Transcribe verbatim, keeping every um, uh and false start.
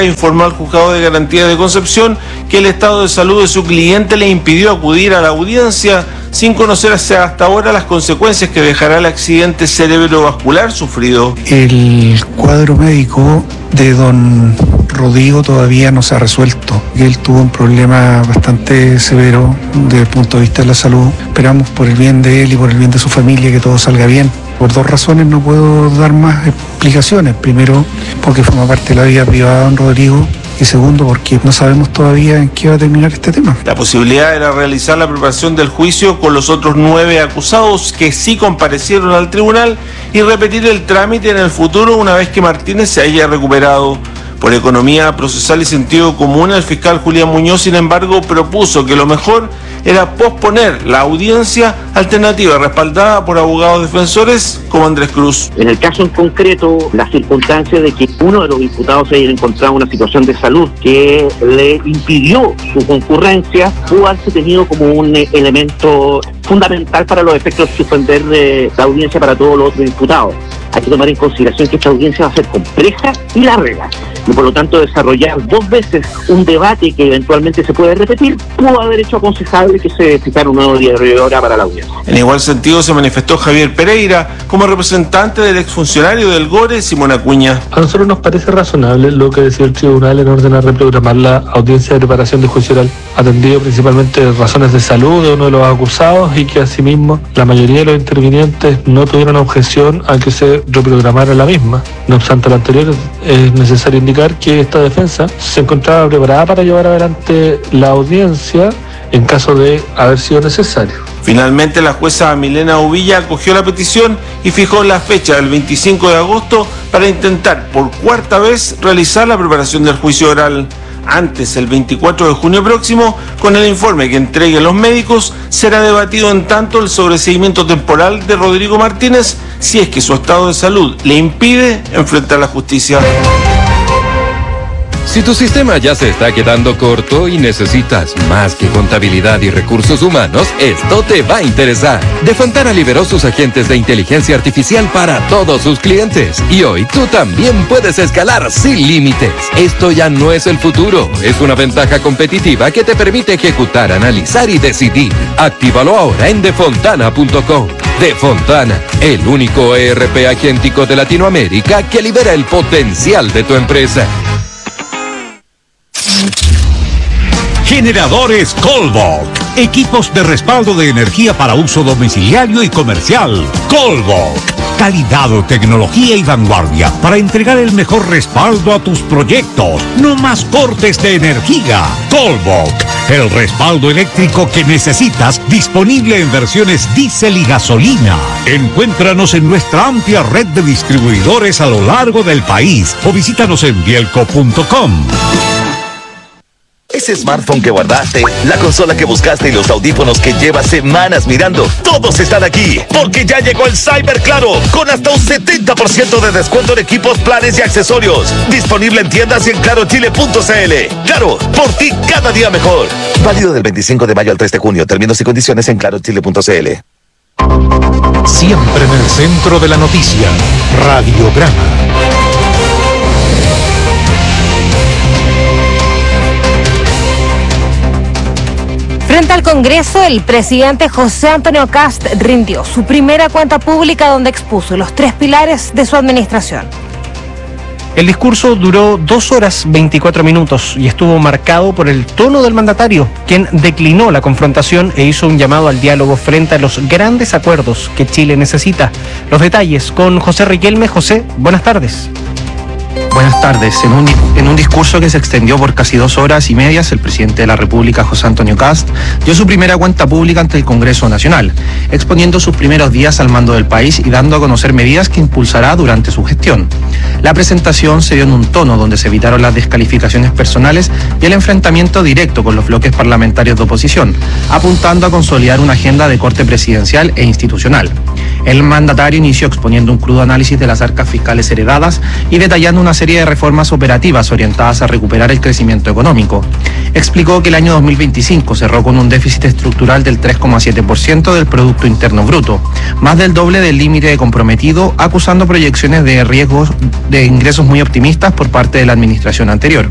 Pública informó al Juzgado de Garantía de Concepción que el estado de salud de su cliente le impidió acudir a la audiencia sin conocer hasta ahora las consecuencias que dejará el accidente cerebrovascular sufrido. El cuadro médico de don Rodrigo todavía no se ha resuelto. Él tuvo un problema bastante severo desde el punto de vista de la salud. Esperamos por el bien de él y por el bien de su familia que todo salga bien. Por dos razones no puedo dar más explicaciones. Primero, porque forma parte de la vida privada de don Rodrigo. Y segundo, porque no sabemos todavía en qué va a terminar este tema. La posibilidad era realizar la preparación del juicio con los otros nueve acusados que sí comparecieron al tribunal y repetir el trámite en el futuro una vez que Martínez se haya recuperado. Por economía procesal y sentido común, el fiscal Julián Muñoz, sin embargo, propuso que lo mejor era posponer la audiencia, alternativa respaldada por abogados defensores como Andrés Cruz. En el caso en concreto, la circunstancia de que uno de los imputados se haya encontrado en una situación de salud que le impidió su concurrencia, pudo haberse tenido como un eh, elemento fundamental para los efectos de suspender eh, la audiencia para todos los otros imputados. Hay que tomar en consideración que esta audiencia va a ser compleja y larga, y por lo tanto desarrollar dos veces un debate que eventualmente se puede repetir, pudo haber hecho aconsejable que se ficara un nuevo día de hora para la audiencia. En igual sentido se manifestó Javier Pereira como representante del exfuncionario del Gore, Simón Acuña. A nosotros nos parece razonable lo que decía el tribunal en orden a reprogramar la audiencia de preparación de juicio oral, atendido principalmente razones de salud de uno de los acusados y que asimismo la mayoría de los intervinientes no tuvieron objeción a que se reprogramara la misma. No obstante lo anterior, es necesario indicar que esta defensa se encontraba preparada para llevar adelante la audiencia en caso de haber sido necesario. Finalmente, la jueza Milena Uvilla acogió la petición y fijó la fecha del veinticinco de agosto para intentar por cuarta vez realizar la preparación del juicio oral. Antes, el veinticuatro de junio próximo, con el informe que entreguen los médicos, será debatido en tanto el sobreseimiento temporal de Rodrigo Martínez si es que su estado de salud le impide enfrentar la justicia. Si tu sistema ya se está quedando corto y necesitas más que contabilidad y recursos humanos, esto te va a interesar. Defontana liberó sus agentes de inteligencia artificial para todos sus clientes. Y hoy tú también puedes escalar sin límites. Esto ya no es el futuro, es una ventaja competitiva que te permite ejecutar, analizar y decidir. Actívalo ahora en defontana punto com. Defontana, el único E R P agéntico de Latinoamérica que libera el potencial de tu empresa. Generadores Colbach, equipos de respaldo de energía para uso domiciliario y comercial. Colbach, calidad, tecnología y vanguardia para entregar el mejor respaldo a tus proyectos. No más cortes de energía. Colbach, el respaldo eléctrico que necesitas, disponible en versiones diésel y gasolina. Encuéntranos en nuestra amplia red de distribuidores a lo largo del país o visítanos en bielco punto com. Ese smartphone que guardaste, la consola que buscaste y los audífonos que llevas semanas mirando, todos están aquí, porque ya llegó el Cyber Claro, con hasta un setenta por ciento de descuento en equipos, planes y accesorios. Disponible en tiendas y en claro chile punto c l. Claro, por ti cada día mejor. Válido del veinticinco de mayo al tres de junio. Términos y condiciones en claro chile punto c l. Siempre en el centro de la noticia, Radiograma. Frente al Congreso, el presidente José Antonio Kast rindió su primera cuenta pública donde expuso los tres pilares de su administración. El discurso duró dos horas veinticuatro minutos y estuvo marcado por el tono del mandatario, quien declinó la confrontación e hizo un llamado al diálogo frente a los grandes acuerdos que Chile necesita. Los detalles con José Riquelme. José, buenas tardes. Buenas tardes. En un, en un discurso que se extendió por casi dos horas y medias, el presidente de la República, José Antonio Kast, dio su primera cuenta pública ante el Congreso Nacional, exponiendo sus primeros días al mando del país y dando a conocer medidas que impulsará durante su gestión. La presentación se dio en un tono donde se evitaron las descalificaciones personales y el enfrentamiento directo con los bloques parlamentarios de oposición, apuntando a consolidar una agenda de corte presidencial e institucional. El mandatario inició exponiendo un crudo análisis de las arcas fiscales heredadas y detallando una serie de reformas operativas orientadas a recuperar el crecimiento económico. Explicó que el año dos mil veinticinco cerró con un déficit estructural del tres coma siete por ciento del Producto Interno Bruto, más del doble del límite comprometido, acusando proyecciones de riesgos de ingresos muy optimistas por parte de la administración anterior.